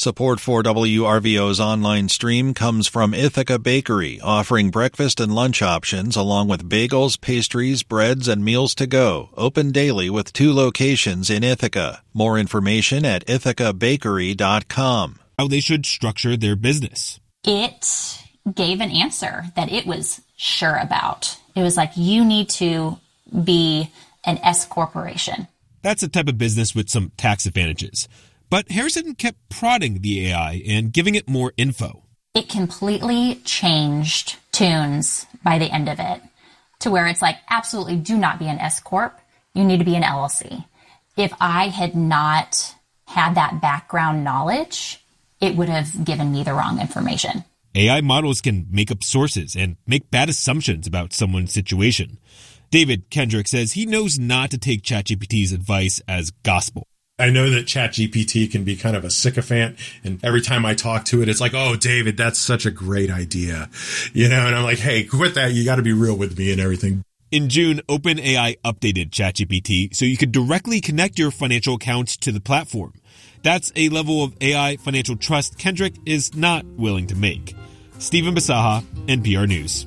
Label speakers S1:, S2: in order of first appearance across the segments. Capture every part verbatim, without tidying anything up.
S1: Support for W R V O's online stream comes from Ithaca Bakery, offering breakfast and lunch options along with bagels, pastries, breads, and meals to go. Open daily with two locations in Ithaca. More information at ithaca bakery dot com.
S2: How they should structure their business.
S3: It gave an answer that it was sure about. It was like, you need to be an S corporation.
S2: That's a type of business with some tax advantages. But Harrison kept prodding the A I and giving it more info.
S3: It completely changed tunes by the end of it to where it's like, absolutely do not be an S corp. You need to be an L L C. If I had not had that background knowledge, it would have given me the wrong information.
S2: A I models can make up sources and make bad assumptions about someone's situation. David Kendrick says he knows not to take ChatGPT's advice as gospel.
S4: I know that ChatGPT can be kind of a sycophant, and every time I talk to it, it's like, oh, David, that's such a great idea. You know, and I'm like, hey, quit that. You got to be real with me and everything.
S2: In June, OpenAI updated ChatGPT so you could directly connect your financial accounts to the platform. That's a level of A I financial trust Kendrick is not willing to make. Stephen Basaha, N P R News.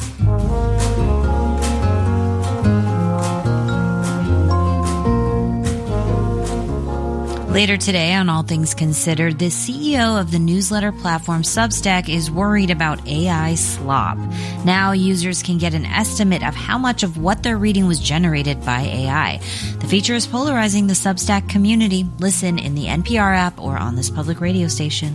S5: Later today on All Things Considered, the C E O of the newsletter platform Substack is worried about A I slop. Now users can get an estimate of how much of what they're reading was generated by A I. The feature is polarizing the Substack community. Listen in the N P R app or on this public radio station.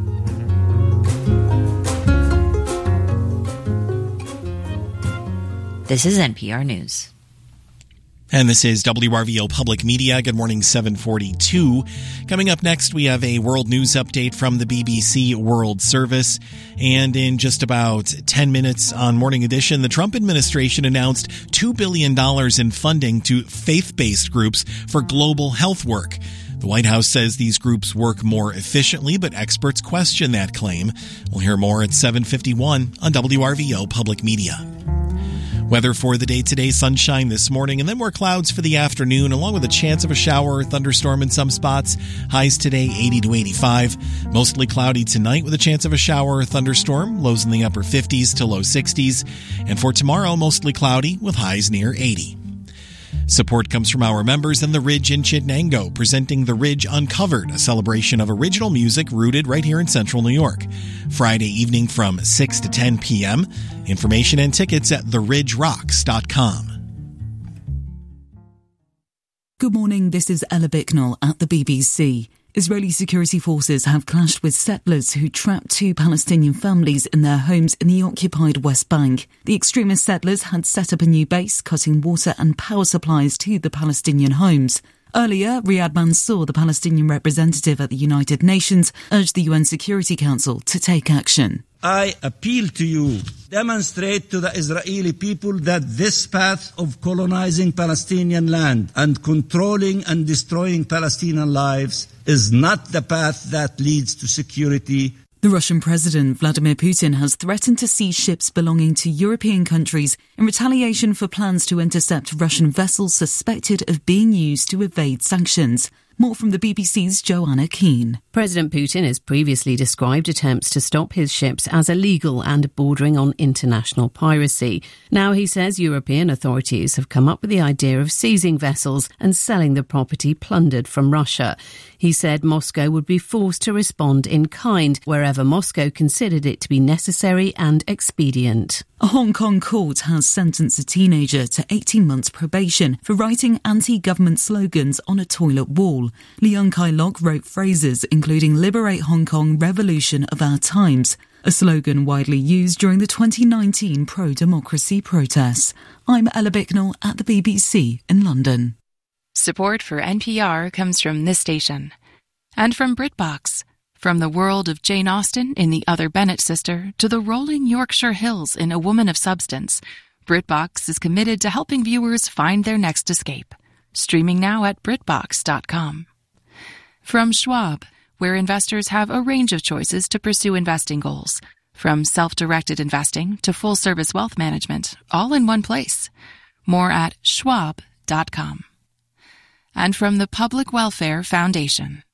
S5: This is N P R News.
S6: And this is W R V O Public Media. Good morning, seven forty-two. Coming up next, we have a world news update from the B B C World Service. And in just about ten minutes on Morning Edition, the Trump administration announced two billion dollars in funding to faith-based groups for global health work. The White House says these groups work more efficiently, but experts question that claim. We'll hear more at seven fifty-one on W R V O Public Media. Weather for the day today, sunshine this morning, and then more clouds for the afternoon, along with a chance of a shower or thunderstorm in some spots. Highs today, eighty to eighty-five. Mostly cloudy tonight with a chance of a shower or thunderstorm. Lows in the upper fifties to low sixties. And for tomorrow, mostly cloudy with highs near eighty. Support comes from our members and the Ridge in Chittenango, presenting The Ridge Uncovered, a celebration of original music rooted right here in central New York. Friday evening from six to ten p.m. Information and tickets at the ridge rocks dot com.
S7: Good morning, this is Ella Bicknell at the B B C. Israeli security forces have clashed with settlers who trapped two Palestinian families in their homes in the occupied West Bank. The extremist settlers had set up a new base, cutting water and power supplies to the Palestinian homes. Earlier, Riyad Mansour, the Palestinian representative at the United Nations, urged the U N Security Council to take action.
S8: I appeal to you, demonstrate to the Israeli people that this path of colonizing Palestinian land and controlling and destroying Palestinian lives is not the path that leads to security.
S7: The Russian President Vladimir Putin has threatened to seize ships belonging to European countries in retaliation for plans to intercept Russian vessels suspected of being used to evade sanctions. More from the B B C's Joanna Keane.
S9: President Putin has previously described attempts to stop his ships as illegal and bordering on international piracy. Now he says European authorities have come up with the idea of seizing vessels and selling the property plundered from Russia. He said Moscow would be forced to respond in kind wherever Moscow considered it to be necessary and expedient.
S7: A Hong Kong court has sentenced a teenager to eighteen months probation for writing anti-government slogans on a toilet wall. Leung Kai-lok wrote phrases including "Liberate Hong Kong, Revolution of Our Times," a slogan widely used during the twenty nineteen pro-democracy protests. I'm Ella Bicknell at the B B C in London.
S10: Support for N P R comes from this station and from BritBox. From the world of Jane Austen in The Other Bennet Sister to the rolling Yorkshire Hills in A Woman of Substance, BritBox is committed to helping viewers find their next escape. Streaming now at BritBox dot com. From Schwab, where investors have a range of choices to pursue investing goals. From self-directed investing to full-service wealth management, all in one place. More at schwab dot com. And from the Public Welfare Foundation.